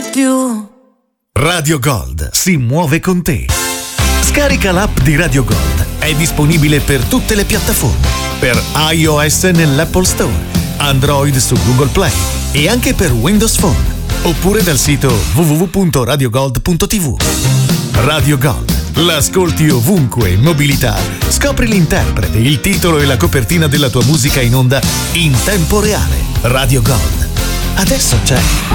mai più. Radio Gold si muove con te. Scarica l'app di Radio Gold. È disponibile per tutte le piattaforme. Per iOS nell'Apple Store, Android su Google Play e anche per Windows Phone. Oppure dal sito www.radiogold.tv. Radio Gold. L'ascolti ovunque in mobilità. Scopri l'interprete, il titolo e la copertina della tua musica in onda in tempo reale. Radio Gold. Adesso c'è